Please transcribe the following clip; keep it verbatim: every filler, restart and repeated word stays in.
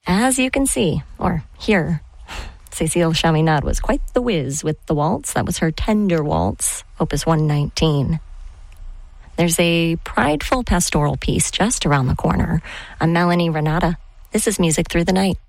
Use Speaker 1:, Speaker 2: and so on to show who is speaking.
Speaker 1: As you can see, or hear, Cécile Chaminade was quite the whiz with the waltz. That was her Tender Waltz, Opus one nineteen. There's a prideful pastoral piece just around the corner. I'm Melanie Renata. This is Music Through the Night.